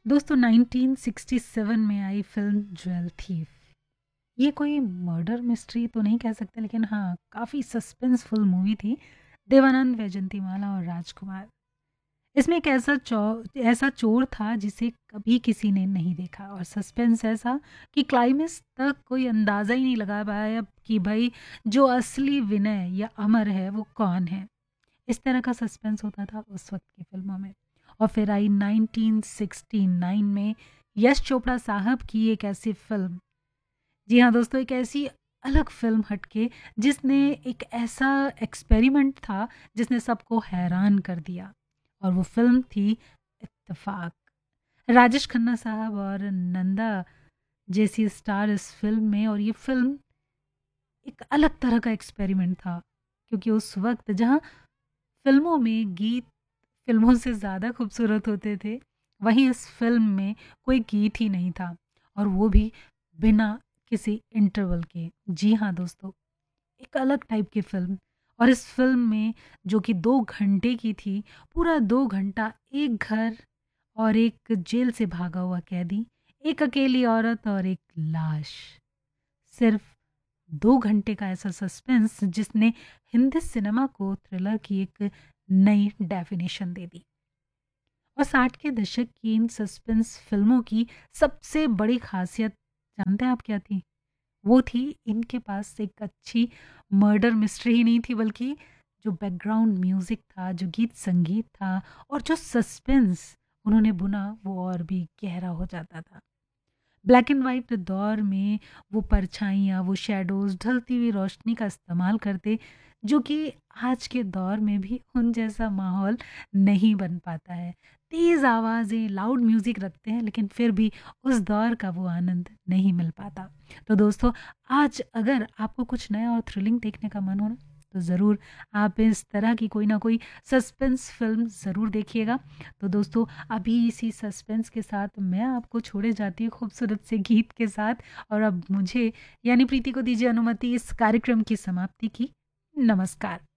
दोस्तों 1967 में आई film jewel thief. ये कोई मर्डर मिस्ट्री तो नहीं कह सकते, लेकिन हाँ काफ़ी सस्पेंसफुल मूवी थी। देवानंद, वैजंतीमाला और राजकुमार। इसमें एक ऐसा चोर था जिसे कभी किसी ने नहीं देखा, और सस्पेंस ऐसा कि क्लाइमेक्स तक कोई अंदाज़ा ही नहीं लगा पाया कि भाई जो असली विनय या अमर है वो कौन है। इस तरह का सस्पेंस होता था उस वक्त की फिल्मों में। और फिर आई 1969 में यश चोपड़ा साहब की एक ऐसी फिल्म, जी हाँ दोस्तों, एक ऐसी अलग फिल्म हटके, जिसने एक ऐसा एक्सपेरिमेंट था जिसने सबको हैरान कर दिया। और वो फिल्म थी इत्तेफाक। राजेश खन्ना साहब और नंदा जैसी स्टार इस फिल्म में। और ये फिल्म एक अलग तरह का एक्सपेरिमेंट था, क्योंकि उस वक्त जहाँ फिल्मों में गीत फिल्मों से ज़्यादा खूबसूरत होते थे, वहीं इस फिल्म में कोई गीत ही नहीं था, और वो भी बिना किसी इंटरवल के। जी हाँ दोस्तों, एक अलग टाइप की फिल्म। और इस फिल्म में, जो कि 2 घंटे की थी, पूरा 2 घंटा एक घर और एक जेल से भागा हुआ कैदी, एक अकेली औरत और एक लाश। सिर्फ 2 घंटे का ऐसा सस्पेंस जिसने हिंदी सिनेमा को थ्रिलर की एक नई डेफिनेशन दे दी। और 60 के दशक की इन सस्पेंस फिल्मों की सबसे बड़ी खासियत जानते हैं आप क्या थी? वो थी, इनके पास एक अच्छी मर्डर मिस्ट्री ही नहीं थी, बल्कि जो बैकग्राउंड म्यूजिक था, जो गीत संगीत था, और जो सस्पेंस उन्होंने बुना, वो और भी गहरा हो जाता था। ब्लैक एंड वाइट दौर में वो परछाइयाँ, वो शैडोज़, ढलती हुई रोशनी का इस्तेमाल करते, जो कि आज के दौर में भी उन जैसा माहौल नहीं बन पाता है। तेज़ आवाज़ें, लाउड म्यूज़िक रखते हैं, लेकिन फिर भी उस दौर का वो आनंद नहीं मिल पाता। तो दोस्तों, आज अगर आपको कुछ नया और थ्रिलिंग देखने का मन हो ना, तो ज़रूर आप इस तरह की कोई ना कोई सस्पेंस फ़िल्म ज़रूर देखिएगा। तो दोस्तों, अभी इसी सस्पेंस के साथ मैं आपको छोड़े जाती हूँ खूबसूरत से गीत के साथ। और अब मुझे यानी प्रीति को दीजिए अनुमति इस कार्यक्रम की समाप्ति की। नमस्कार।